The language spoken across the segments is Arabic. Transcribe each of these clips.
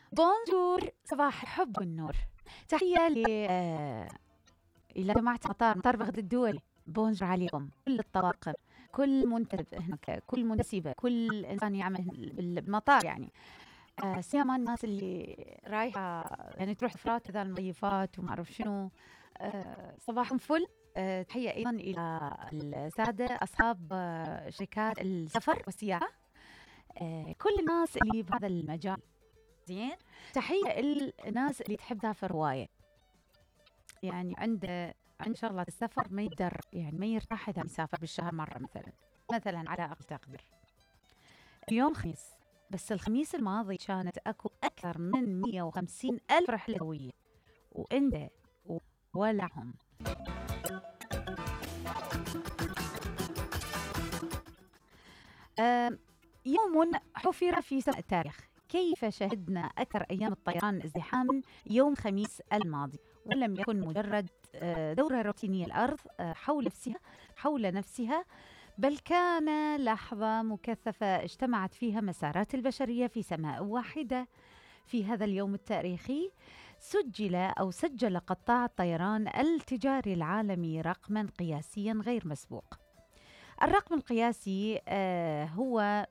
بونجور، صباح الحب والنور. تحية إلى جماعة مطار بغداد الدولي. بونجور عليكم كل الطواقم، كل منتسب هناك، كل منتسبة، كل إنسان يعمل بالمطار يعني. سيما الناس اللي رايحة يعني تروح سفرات كذا، المضيفات وما أعرف شنو. صباحكم فل. تحية أيضا إلى السادة أصحاب شركات السفر والسياحة، كل الناس اللي بهذا المجال. زين. تحية الناس اللي تحب تسافر هواية، يعني عند شغلة السفر ما يقدر، يعني ما يرتاح إذا يسافر بالشهر مرة مثلا على أقل تقدير. اليوم خميس، بس الخميس الماضي كانت أكو أكثر من 150 ألف رحلة هوية، وعنده ولعهم. يوم حفر في سماء التاريخ. كيف شهدنا أكثر أيام الطيران ازدحاما يوم خميس الماضي، ولم يكن مجرد دورة روتينية الأرض حول نفسها، بل كان لحظة مكثفة اجتمعت فيها مسارات البشرية في سماء واحدة. في هذا اليوم التاريخي سجل قطاع الطيران التجاري العالمي رقما قياسيا غير مسبوق. الرقم القياسي هو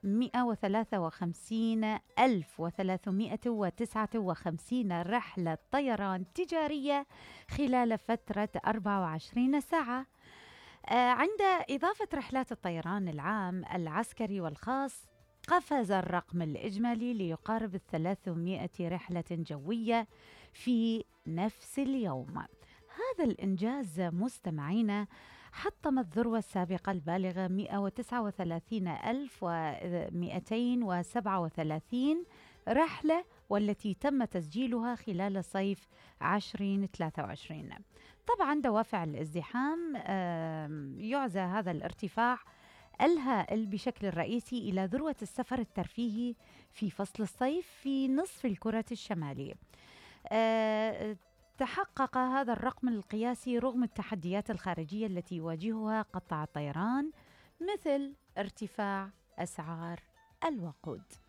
153,359 رحلة طيران تجارية خلال فترة 24 ساعة. عند إضافة رحلات الطيران العام العسكري والخاص، قفز الرقم الإجمالي ليقارب 300 رحلة جوية في نفس اليوم. هذا الإنجاز مستمعينا حطم الذروة السابقة البالغة 139,237 رحلة، والتي تم تسجيلها خلال صيف 2023. طبعا دوافع الازدحام يعزى هذا الارتفاع الهائل بشكل رئيسي إلى ذروة السفر الترفيهي في فصل الصيف في نصف الكرة الشمالية. تحقق هذا الرقم القياسي رغم التحديات الخارجية التي يواجهها قطاع الطيران، مثل ارتفاع أسعار الوقود.